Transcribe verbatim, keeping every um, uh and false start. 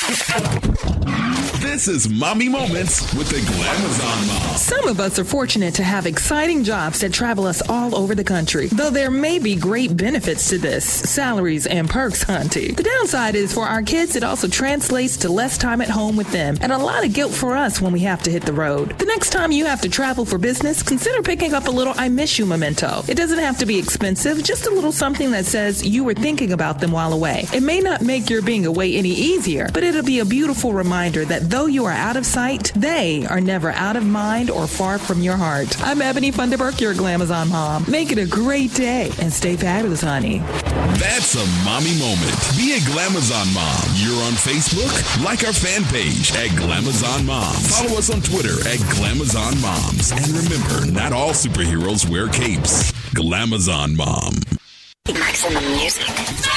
This is Mommy Moments with the Glamazon Mom. Some of us are fortunate to have exciting jobs that travel us all over the country. Though there may be great benefits to this, salaries and perks, hunty. The downside is for our kids, it also translates to less time at home with them and a lot of guilt for us when we have to hit the road. The next time you have to travel for business, consider picking up a little I miss you memento. It doesn't have to be expensive, just a little something that says you were thinking about them while away. It may not make your being away any easier, but it'll be a beautiful reminder that though you are out of sight, they are never out of mind or far from your heart. I'm Ebony Funderburk, your Glamazon mom. Make it a great day and stay fabulous, honey. That's a mommy moment. Be a Glamazon mom. You're on Facebook? Like our fan page at Glamazon Moms. Follow us on Twitter at Glamazon Moms. And remember, not all superheroes wear capes. Glamazon Mom. Maximum music.